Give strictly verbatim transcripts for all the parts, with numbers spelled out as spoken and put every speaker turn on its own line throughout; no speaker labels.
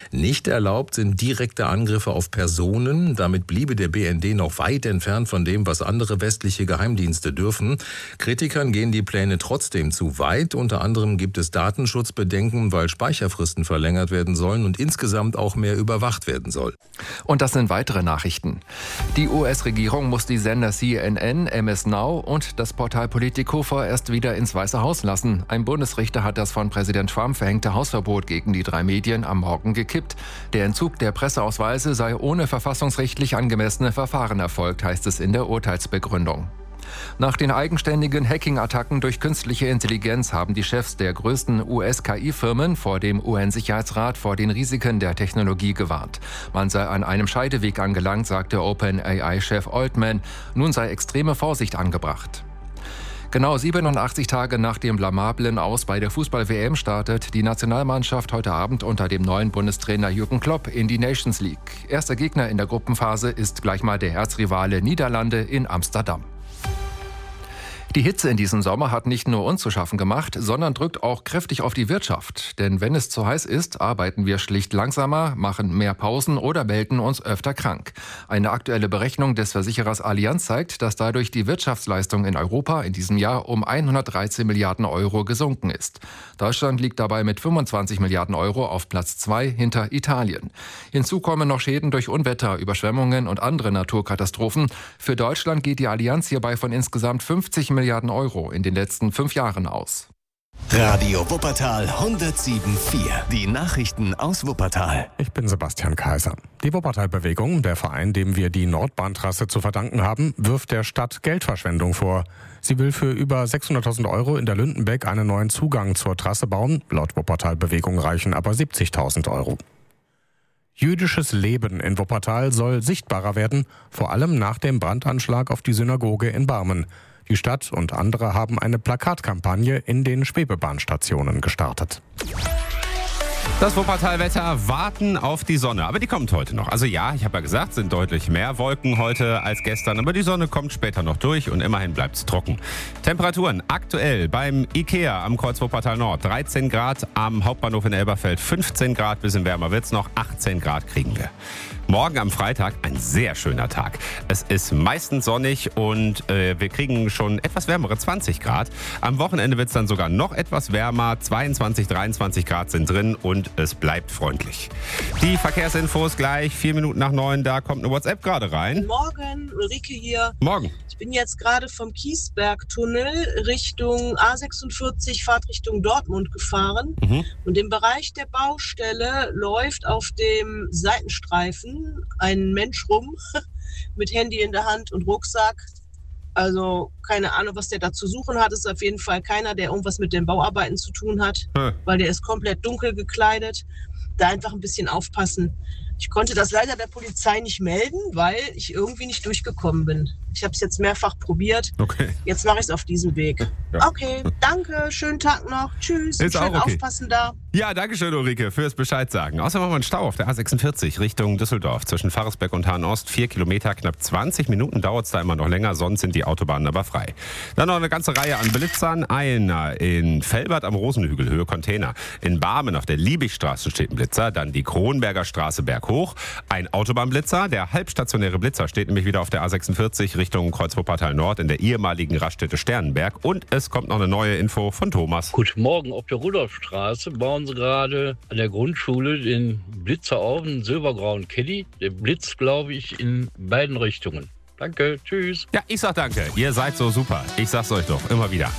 Nicht erlaubt sind direkte Angriffe auf Personen. Damit bliebe der B N D noch weit entfernt von dem, was andere westliche Geheimdienste dürfen. Kritikern gehen die Pläne trotzdem zu weit. Unter anderem gibt es Datenschutzbedenken, weil Speicherfristen verlängert werden sollen und insgesamt auch mehr überwacht werden soll.
Und das sind weitere Nachrichten. Die U S-Regierung muss die Sender C N N, M S Now und das Portal Politico vorerst wieder ins Weiße Haus lassen. Ein Bundesrichter hat das von Präsident Trump verhängte Hausverbot gegen die drei Medien am Morgen gekippt. Der Entzug der Presseausweise sei ohne verfassungsrechtlich angemessene Verfahren erfolgt, heißt es in der Urteilsbegründung. Nach den eigenständigen Hacking-Attacken durch künstliche Intelligenz haben die Chefs der größten U S-K I-Firmen vor dem U N-Sicherheitsrat vor den Risiken der Technologie gewarnt. Man sei an einem Scheideweg angelangt, sagte OpenAI-Chef Altman. Nun sei extreme Vorsicht angebracht. Genau siebenundachtzig Tage nach dem blamablen Aus bei der Fußball-W M startet die Nationalmannschaft heute Abend unter dem neuen Bundestrainer Jürgen Klopp in die Nations League. Erster Gegner in der Gruppenphase ist gleich mal der Erzrivale Niederlande in Amsterdam. Die Hitze in diesem Sommer hat nicht nur uns zu schaffen gemacht, sondern drückt auch kräftig auf die Wirtschaft. Denn wenn es zu heiß ist, arbeiten wir schlicht langsamer, machen mehr Pausen oder melden uns öfter krank. Eine aktuelle Berechnung des Versicherers Allianz zeigt, dass dadurch die Wirtschaftsleistung in Europa in diesem Jahr um hundertdreizehn Milliarden Euro gesunken ist. Deutschland liegt dabei mit fünfundzwanzig Milliarden Euro auf Platz zwei hinter Italien. Hinzu kommen noch Schäden durch Unwetter, Überschwemmungen und andere Naturkatastrophen. Für Deutschland geht die Allianz hierbei von insgesamt fünfzig Milliarden Euro in den letzten fünf Jahren aus.
Radio Wuppertal hundertsieben Komma vier. Die Nachrichten aus Wuppertal.
Ich bin Sebastian Kaiser. Die Wuppertal-Bewegung, der Verein, dem wir die Nordbahntrasse zu verdanken haben, wirft der Stadt Geldverschwendung vor. Sie will für über sechshunderttausend Euro in der Lündenbeck einen neuen Zugang zur Trasse bauen. Laut Wuppertal-Bewegung reichen aber siebzigtausend Euro. Jüdisches Leben in Wuppertal soll sichtbarer werden, vor allem nach dem Brandanschlag auf die Synagoge in Barmen. Die Stadt und andere haben eine Plakatkampagne in den Schwebebahnstationen gestartet.
Das Wuppertal-Wetter, warten auf die Sonne. Aber die kommt heute noch. Also ja, ich habe ja gesagt, sind deutlich mehr Wolken heute als gestern. Aber die Sonne kommt später noch durch und immerhin bleibt es trocken. Temperaturen aktuell beim Ikea am Kreuz Wuppertal Nord. dreizehn Grad, am Hauptbahnhof in Elberfeld fünfzehn Grad, bisschen wärmer wird's noch, achtzehn Grad kriegen wir. Morgen am Freitag ein sehr schöner Tag. Es ist meistens sonnig und äh, wir kriegen schon etwas wärmere zwanzig Grad. Am Wochenende wird es dann sogar noch etwas wärmer. zweiundzwanzig, dreiundzwanzig Grad sind drin und es bleibt freundlich. Die Verkehrsinfos gleich, vier Minuten nach neun, da kommt eine WhatsApp gerade rein.
Morgen, Ulrike hier.
Morgen.
Ich bin jetzt gerade vom Kiesbergtunnel Richtung A sechsundvierzig, Fahrtrichtung Dortmund gefahren. Mhm. Und im Bereich der Baustelle läuft auf dem Seitenstreifen ein Mensch rum mit Handy in der Hand und Rucksack. Also keine Ahnung, was der da zu suchen hat. Es ist auf jeden Fall keiner, der irgendwas mit den Bauarbeiten zu tun hat, hm. weil der ist komplett dunkel gekleidet. Da einfach ein bisschen aufpassen. Ich konnte das leider der Polizei nicht melden, weil ich irgendwie nicht durchgekommen bin. Ich habe es jetzt mehrfach probiert. Okay. Jetzt mache ich es auf diesem Weg. Ja. Okay, danke, schönen Tag noch. Tschüss,
ist
schön
okay.
Aufpassen da.
Ja, danke schön, Ulrike, fürs Bescheid sagen. Außerdem haben wir einen Stau auf der A sechsundvierzig Richtung Düsseldorf zwischen Pfarrersberg und Hahn-Ost. Vier Kilometer, knapp zwanzig Minuten dauert es da immer noch länger, sonst sind die Autobahnen aber frei. Dann noch eine ganze Reihe an Blitzern. Einer in Velbert am Rosenhügel, Höhe Container. In Barmen auf der Liebigstraße steht ein Blitzer. Dann die Kronberger Straße berghoch. Ein Autobahnblitzer. Der halbstationäre Blitzer steht nämlich wieder auf der A sechsundvierzig Richtung Kreuz Wuppertal Nord in der ehemaligen Raststätte Sternenberg. Und es kommt noch eine neue Info von Thomas.
Guten Morgen, auf der Rudolfstraße bauen sie gerade an der Grundschule den Blitzer auf, einen silbergrauen Caddy. Der blitzt, glaube ich, in beiden Richtungen. Danke, tschüss.
Ja, ich sag danke. Ihr seid so super. Ich sag's euch doch immer wieder.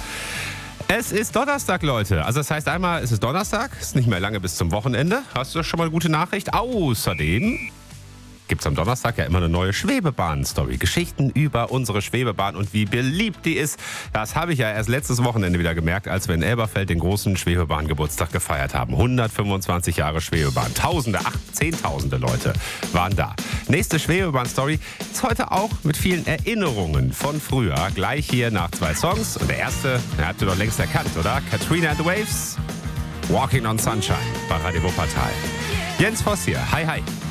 Es ist Donnerstag, Leute. Also das heißt einmal, es ist Donnerstag, es ist nicht mehr lange bis zum Wochenende. Hast du schon mal eine gute Nachricht? Außerdem gibt es am Donnerstag ja immer eine neue Schwebebahn-Story. Geschichten über unsere Schwebebahn und wie beliebt die ist. Das habe ich ja erst letztes Wochenende wieder gemerkt, als wir in Elberfeld den großen Schwebebahn-Geburtstag gefeiert haben. hundertfünfundzwanzig Jahre Schwebebahn. Tausende, ach, Zehntausende Leute waren da. Nächste Schwebebahn-Story ist heute auch mit vielen Erinnerungen von früher. Gleich hier nach zwei Songs. Und der erste, den habt ihr doch längst erkannt, oder? Katrina and the Waves, Walking on Sunshine bei Radio Wuppertal. Jens Voss hier. Hi, hi.